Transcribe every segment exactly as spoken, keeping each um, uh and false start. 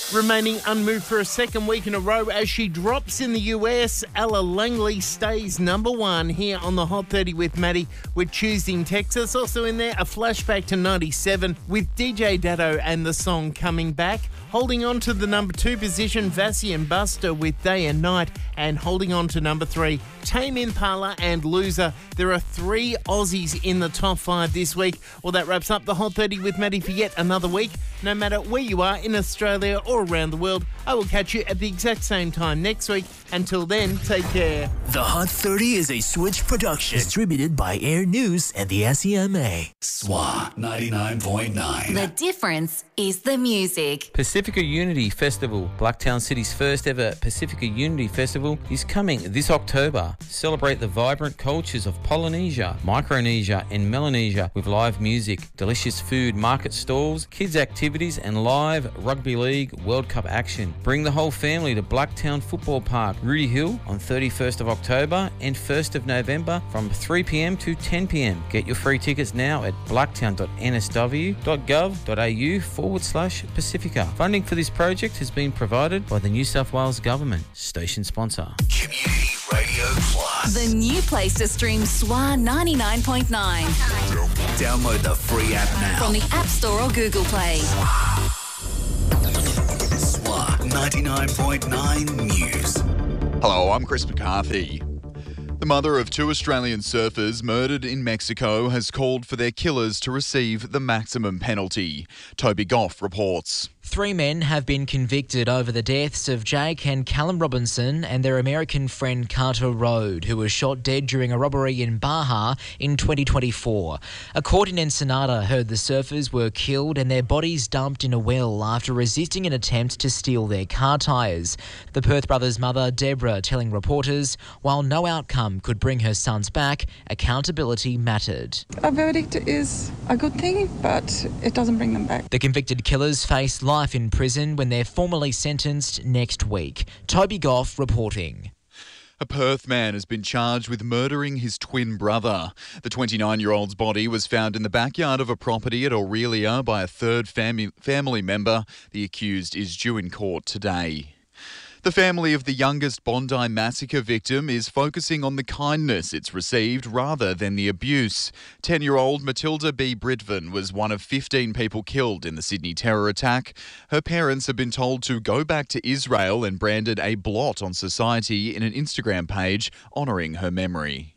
Remaining unmoved for a second week in a row as she drops in the U S, Ella Langley stays number one here on the Hot thirty with Maddie with Tuesday in Texas. Also in there, a flashback to ninety-seven with D J Dado and the song Coming Back. Holding on to the number two position, Vassie and Buster with Day and Night. And holding on to number three, Tame Impala and Loser. There are three Aussies in the top five this week. Well, that wraps up the Hot thirty with Maddie for yet another week. No matter where you are in Australia or around the world, I will catch you at the exact same time next week. Until then, take care. The Hot thirty is a Switch production, distributed by Air News and the S E M A. S W A ninety-nine point nine. The difference is the music. Pacifica Unity Festival, Blacktown City's first ever Pacifica Unity Festival, is coming this October. Celebrate the vibrant cultures of Polynesia, Micronesia and Melanesia with live music, delicious food, market stalls, kids activities and live rugby league World Cup action. Bring the whole family to Blacktown Football Park, Rudy Hill on thirty-first of October and first of November from three p.m. to ten p.m. Get your free tickets now at blacktown.nsw.gov.au forward slash Pacifica. Funding for this project has been provided by the New South Wales Government. Station sponsor. Community Radio Plus. The new place to stream S W A ninety-nine point nine. Download the free app now. From the App Store or Google Play. S W A ninety-nine point nine News. Hello, I'm Chris McCarthy. The mother of two Australian surfers murdered in Mexico has called for their killers to receive the maximum penalty. Toby Goff reports. Three men have been convicted over the deaths of Jake and Callum Robinson and their American friend Carter Rode, who was shot dead during a robbery in Baja in twenty twenty-four. A court in Ensenada heard the surfers were killed and their bodies dumped in a well after resisting an attempt to steal their car tyres. The Perth brothers' mother, Deborah, telling reporters, while no outcome could bring her sons back, accountability mattered. A verdict is a good thing, but it doesn't bring them back. The convicted killers face life in prison when they're formally sentenced next week. Toby Goff reporting. A Perth man has been charged with murdering his twin brother. The twenty-nine-year-old's body was found in the backyard of a property at Aurelia by a third fami- family member. The accused is due in court today. The family of the youngest Bondi massacre victim is focusing on the kindness it's received rather than the abuse. ten-year-old Matilda B. Britvan was one of fifteen people killed in the Sydney terror attack. Her parents have been told to go back to Israel and branded a blot on society in an Instagram page honouring her memory.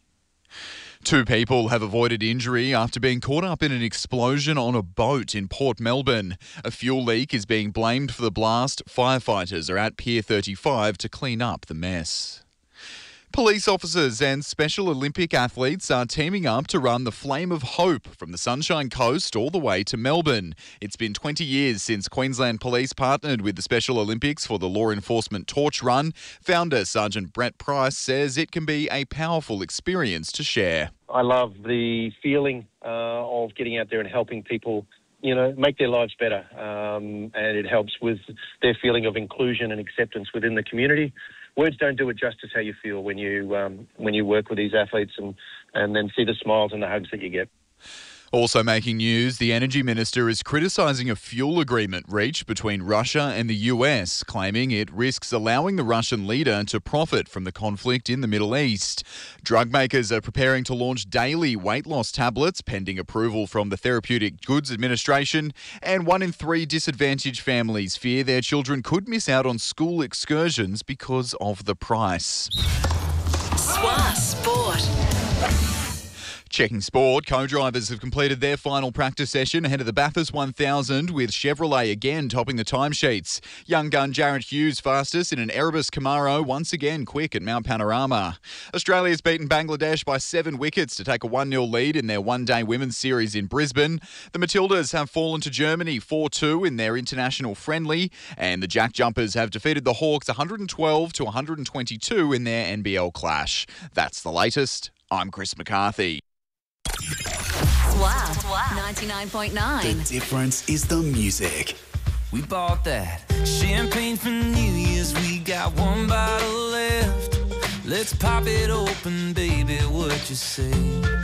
Two people have avoided injury after being caught up in an explosion on a boat in Port Melbourne. A fuel leak is being blamed for the blast. Firefighters are at Pier thirty-five to clean up the mess. Police officers and Special Olympic athletes are teaming up to run the Flame of Hope from the Sunshine Coast all the way to Melbourne. It's been twenty years since Queensland Police partnered with the Special Olympics for the law enforcement torch run. Founder Sergeant Brett Price says it can be a powerful experience to share. I love the feeling uh, of getting out there and helping people, you know, make their lives better. Um, and it helps with their feeling of inclusion and acceptance within the community. Words don't do it justice how you feel when you um, when you work with these athletes and, and then see the smiles and the hugs that you get. Also making news, the Energy Minister is criticising a fuel agreement reached between Russia and the U S, claiming it risks allowing the Russian leader to profit from the conflict in the Middle East. Drug makers are preparing to launch daily weight loss tablets pending approval from the Therapeutic Goods Administration, and one in three disadvantaged families fear their children could miss out on school excursions because of the price. S W A Sport. Checking sport, co-drivers have completed their final practice session ahead of the Bathurst one thousand, with Chevrolet again topping the timesheets. Young gun Jarrett Hughes fastest in an Erebus Camaro, once again quick at Mount Panorama. Australia's beaten Bangladesh by seven wickets to take a one nil lead in their one-day women's series in Brisbane. The Matildas have fallen to Germany four two in their international friendly, and the Jack Jumpers have defeated the Hawks one hundred twelve to one hundred twenty-two in their N B L clash. That's the latest. I'm Chris McCarthy. S W A ninety-nine point nine. The difference is the music. We bought that champagne for New Year's. We got one bottle left. Let's pop it open, baby. What you say?